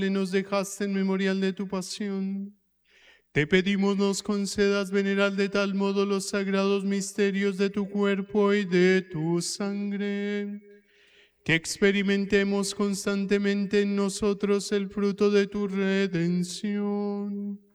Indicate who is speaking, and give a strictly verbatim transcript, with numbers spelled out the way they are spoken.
Speaker 1: nos dejaste en memorial de tu pasión. Te pedimos nos concedas venerar de tal modo los sagrados misterios de tu cuerpo y de tu sangre, que experimentemos constantemente en nosotros el fruto de tu redención.